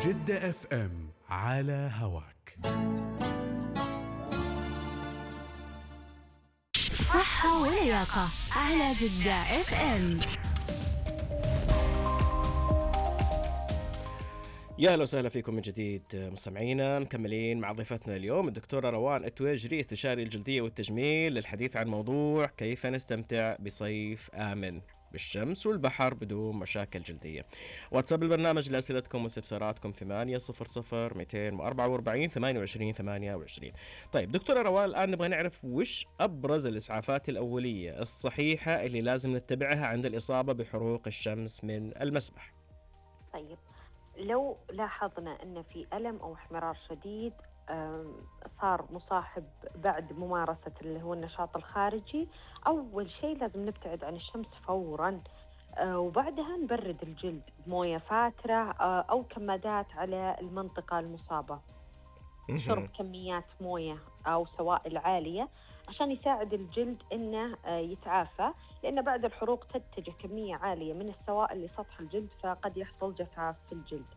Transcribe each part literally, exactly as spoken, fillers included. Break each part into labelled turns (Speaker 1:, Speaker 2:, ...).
Speaker 1: جدة اف ام على هواك.
Speaker 2: صحة ولياقة على جدة اف ام.
Speaker 3: يا اهلا وسهلا فيكم من جديد مستمعينا، مكملين مع ضيفتنا اليوم الدكتورة روان التويجري، استشاري الجلدية والتجميل، للحديث عن موضوع كيف نستمتع بصيف آمن بالشمس والبحر بدون مشاكل جلدية. واتساب البرنامج لأسئلتكم واستفساراتكم ثمانية صفر صفر مئتين وأربعة وأربعين ثمانية وعشرين ثمانية وعشرين. طيب دكتورة روان، الآن نبغى نعرف وش أبرز الإسعافات الأولية الصحيحة اللي لازم نتبعها عند الإصابة بحروق الشمس من المسبح.
Speaker 4: طيب لو لاحظنا أن في ألم أو احمرار شديد صار مصاحب بعد ممارسة اللي هو النشاط الخارجي، أول شيء لازم نبتعد عن الشمس فوراً، وبعدها نبرد الجلد بموية فاترة أو كمادات على المنطقة المصابة. شرب كميات موية أو سوائل عالية عشان يساعد الجلد إنه يتعافى، لأن بعد الحروق تتجه كمية عالية من السوائل لسطح الجلد، فقد يحصل جفاف في الجلد.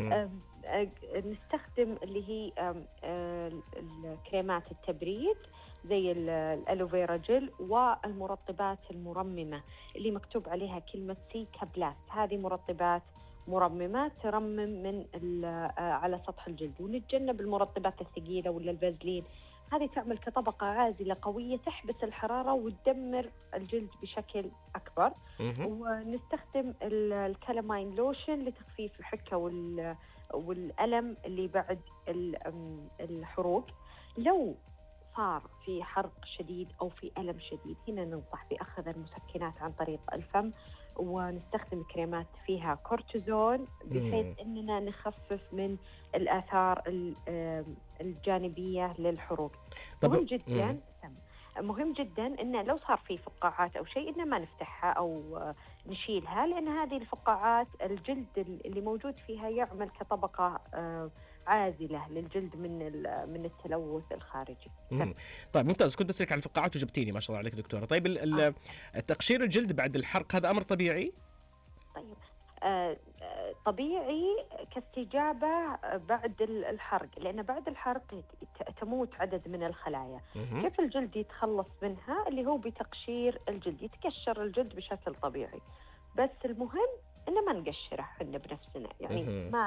Speaker 4: نستخدم اللي هي الكريمات التبريد زي الألوفيرا جل والمرطبات المرممة اللي مكتوب عليها كلمة سيكا بلاست. هذه مرطبات مرممة ترمم من على سطح الجلد، ونتجنب المرطبات الثقيلة ولا الفازلين، هذه تعمل كطبقة عازلة قوية تحبس الحرارة وتدمر الجلد بشكل أكبر. ونستخدم الكالامين لوشن لتخفيف الحكة والألم اللي بعد الحروق. لو صار في حرق شديد أو في ألم شديد، هنا ننصح بأخذ المسكنات عن طريق الفم، ونستخدم كريمات فيها كورتيزون بحيث أننا نخفف من الآثار الجانبية للحروق. مهم جدا مهم جدا إن لو صار في فقاعات أو شيء إن ما نفتحها أو نشيلها، لأن هذه الفقاعات الجلد اللي موجود فيها يعمل كطبقة عازلة للجلد من من التلوث الخارجي.
Speaker 3: طيب ممتاز، كنت بسألك عن الفقاعات وجبتيني ما شاء الله عليك دكتورة. طيب آه. تقشير الجلد بعد الحرق هذا أمر طبيعي؟
Speaker 4: طيب آه طبيعي كاستجابة بعد الحرق، لأن بعد الحرق تموت عدد من الخلايا. كيف الجلد يتخلص منها؟ اللي هو بتقشير الجلد، يتكشر الجلد بشكل طبيعي، بس المهم إن ما نقشره إحنا بنفسنا، يعني ما